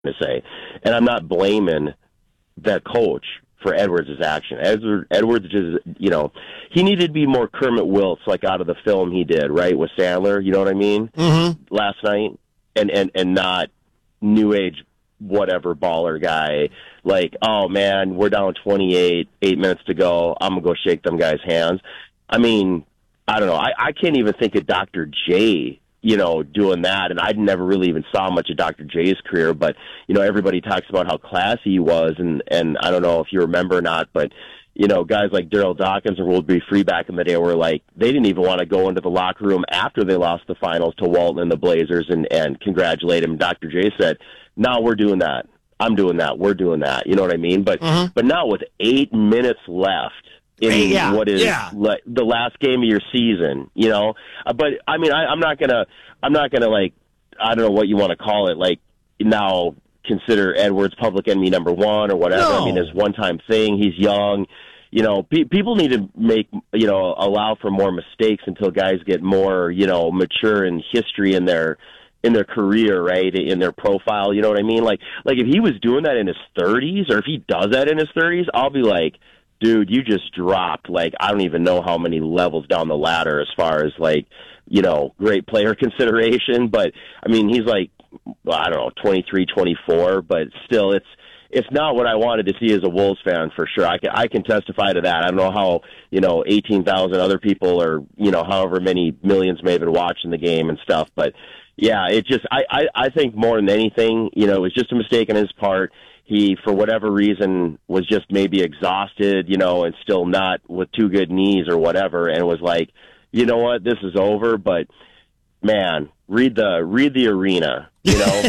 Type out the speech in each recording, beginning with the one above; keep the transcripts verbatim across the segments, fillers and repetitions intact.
to say. And I'm not blaming that coach for Edwards' action. Edwards, Edwards just, you know, he needed to be more Kermit Wilts, like out of the film he did, right, with Sandler, you know what I mean, mm-hmm. last night, and, and, and not new age whatever baller guy, like, oh, man, we're down twenty-eight, eight minutes to go, I'm going to go shake them guys' hands. I mean, I don't know. I, I can't even think of Doctor J, you know, doing that, and I never really even saw much of Doctor J's career, but, you know, everybody talks about how classy he was, and, and I don't know if you remember or not, but, you know, guys like Daryl Dawkins and World B. Free back in the day were like, they didn't even want to go into the locker room after they lost the finals to Walton and the Blazers and, and congratulate him. Doctor J said, no, we're doing that. I'm doing that. We're doing that. You know what I mean? But, mm-hmm. but now with eight minutes left, in yeah, what is yeah. le- the last game of your season, you know. Uh, but I mean, I, I'm not gonna, I'm not gonna like, I don't know what you want to call it, like now consider Edwards public enemy number one or whatever. No. I mean, it's one time thing. He's young, you know. Pe- people need to make, you know, allow for more mistakes until guys get more, you know, mature in history in their in their career, right, in their profile. You know what I mean? Like, like if he was doing that in his thirties, or if he does that in his thirties, I'll be like, dude, you just dropped, like, I don't even know how many levels down the ladder as far as, like, you know, great player consideration. But, I mean, he's like, well, I don't know, twenty-three, twenty-four, but still, it's it's not what I wanted to see as a Wolves fan, for sure. I can, I can testify to that. I don't know how, you know, eighteen thousand other people or, you know, however many millions may have been watching the game and stuff. But, yeah, it just, I, I, I think more than anything, you know, it was just a mistake on his part. He, for whatever reason, was just maybe exhausted, you know, and still not with two good knees or whatever, and was like, you know what, this is over. But man, read the read the arena, you know,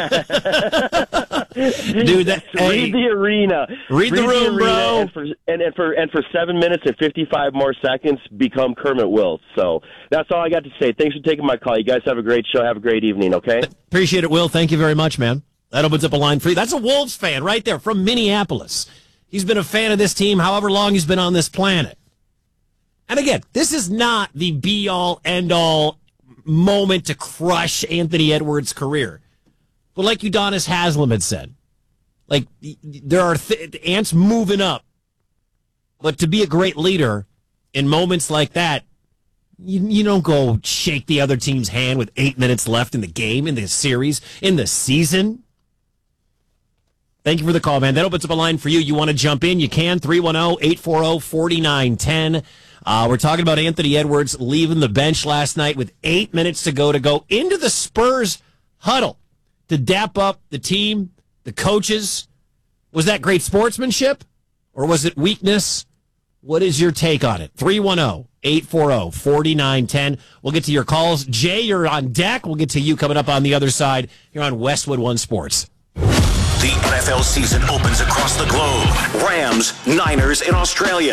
dude. That, read hey, the arena, read, read the room, the bro. And for, and, and for and for seven minutes and fifty-five more seconds, become Kermit Wilts. So that's all I got to say. Thanks for taking my call. You guys have a great show. Have a great evening. Okay, appreciate it, Will. Thank you very much, man. That opens up a line for you. That's a Wolves fan right there from Minneapolis. He's been a fan of this team however long he's been on this planet. And again, this is not the be-all, end-all moment to crush Anthony Edwards' career. But like Udonis Haslem had said, like, there are th- ants moving up. But to be a great leader in moments like that, you, you don't go shake the other team's hand with eight minutes left in the game, in the series, in the season. Thank you for the call, man. That opens up a line for you. You want to jump in? You can. three one zero, eight four zero, four nine one zero. Uh, we're talking about Anthony Edwards leaving the bench last night with eight minutes to go to go into the Spurs huddle to dap up the team, the coaches. Was that great sportsmanship or was it weakness? What is your take on it? three one zero, eight four zero, four nine one zero. We'll get to your calls. Jay, you're on deck. We'll get to you coming up on the other side here on Westwood One Sports. The N F L season opens across the globe. Rams, Niners in Australia.